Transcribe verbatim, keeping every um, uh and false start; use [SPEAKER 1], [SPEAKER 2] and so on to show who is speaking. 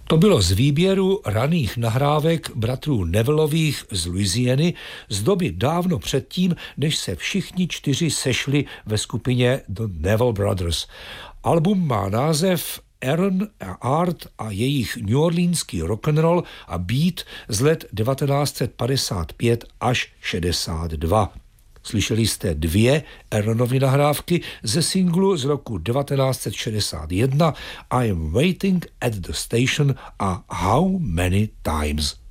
[SPEAKER 1] To bylo z výběru raných nahrávek bratrů Nevilleových z Louisiany z doby dávno předtím, než se všichni čtyři sešli ve skupině The Neville Brothers. Album má název Aaron a Art a jejich New Orleanský rock'n'roll a beat z let devatenáct set padesát pět až šedesát dva. Slyšeli jste dvě Aaronovy nahrávky ze singlu z roku devatenáct set šedesát jedna I'm Waiting at the Station a How Many Times.